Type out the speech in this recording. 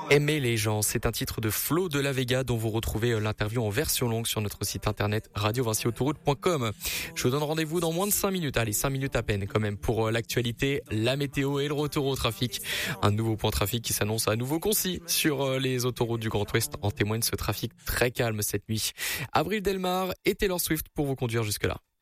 Aimer les gens, c'est un titre de Flo de la Vega dont vous retrouvez l'interview en version longue sur notre site internet radiovinciautoroute.com. Je vous donne rendez-vous dans moins de 5 minutes, allez 5 minutes à peine quand même pour l'actualité, la météo et le retour au trafic. Un nouveau point trafic qui s'annonce à nouveau concis sur les autoroutes du Grand Ouest. En témoigne ce trafic très calme cette nuit. Avril Delmar et Taylor Swift pour vous conduire jusque là.